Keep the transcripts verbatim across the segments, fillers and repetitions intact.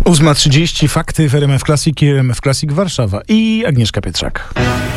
ósma trzydzieści, fakty w R M F Classic i R M F Classic Warszawa i Agnieszka Pietrzak.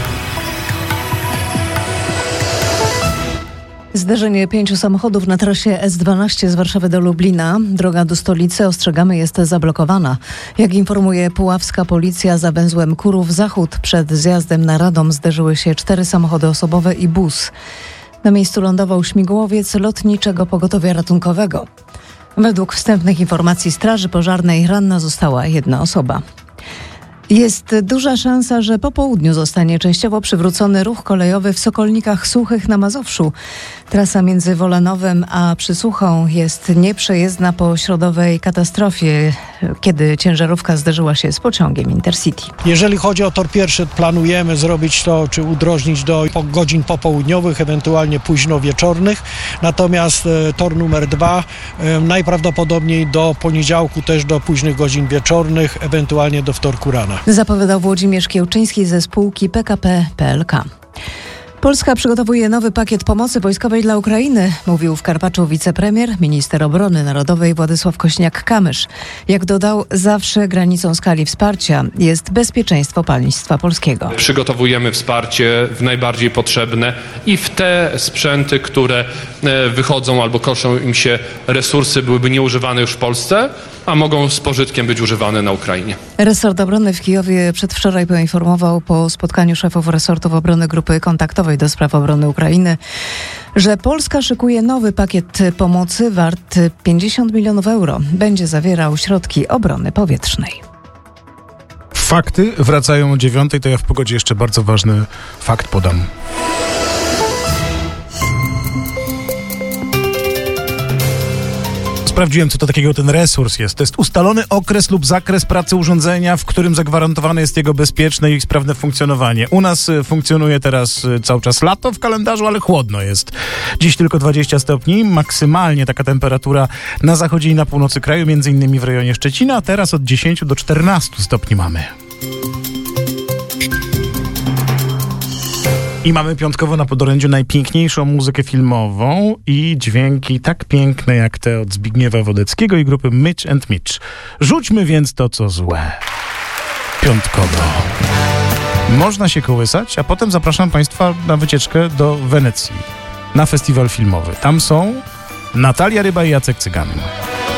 Zderzenie pięciu samochodów na trasie S dwanaście z Warszawy do Lublina. Droga do stolicy, ostrzegamy, jest zablokowana. Jak informuje puławska policja, za węzłem Kurów-Zachód przed zjazdem na Radom zderzyły się cztery samochody osobowe i bus. Na miejscu lądował śmigłowiec Lotniczego Pogotowia Ratunkowego. Według wstępnych informacji Straży Pożarnej ranna została jedna osoba. Jest duża szansa, że po południu zostanie częściowo przywrócony ruch kolejowy w Sokolnikach Suchych na Mazowszu. Trasa między Wolanowem a Przysuchą jest nieprzejezdna po środowej katastrofie, kiedy ciężarówka zderzyła się z pociągiem Intercity. Jeżeli chodzi o tor pierwszy, planujemy zrobić to, czy udrożnić do godzin popołudniowych, ewentualnie późno wieczornych. Natomiast e, tor numer dwa e, najprawdopodobniej do poniedziałku, też do późnych godzin wieczornych, ewentualnie do wtorku rana. Zapowiadał Włodzimierz Kiełczyński ze spółki P K P P L K. Polska przygotowuje nowy pakiet pomocy wojskowej dla Ukrainy, mówił w Karpaczu wicepremier, minister obrony narodowej Władysław Kośniak-Kamysz. Jak dodał, zawsze granicą skali wsparcia jest bezpieczeństwo państwa polskiego. Przygotowujemy wsparcie w najbardziej potrzebne i w te sprzęty, które wychodzą albo koszą im się resursy, byłyby nieużywane już w Polsce, a mogą z pożytkiem być używane na Ukrainie. Resort obrony w Kijowie przedwczoraj poinformował po spotkaniu szefów resortów obrony Grupy Kontaktowej do spraw obrony Ukrainy, że Polska szykuje nowy pakiet pomocy wart pięćdziesiąt milionów euro. Będzie zawierał środki obrony powietrznej. Fakty wracają o dziewiątej, to ja w pogodzie jeszcze bardzo ważny fakt podam. Sprawdziłem, co to takiego ten resurs jest. To jest ustalony okres lub zakres pracy urządzenia, w którym zagwarantowane jest jego bezpieczne i sprawne funkcjonowanie. U nas funkcjonuje teraz cały czas lato w kalendarzu, ale chłodno jest. Dziś tylko dwadzieścia stopni, maksymalnie taka temperatura na zachodzie i na północy kraju, między innymi w rejonie Szczecina, a teraz od dziesięciu do czternastu stopni mamy. I mamy piątkowo na podorędziu najpiękniejszą muzykę filmową i dźwięki tak piękne jak te od Zbigniewa Wodeckiego i grupy Mitch and Mitch. Rzućmy więc to, co złe. Piątkowo. Można się kołysać, a potem zapraszam Państwa na wycieczkę do Wenecji, na festiwal filmowy. Tam są Natalia Ryba i Jacek Cygan.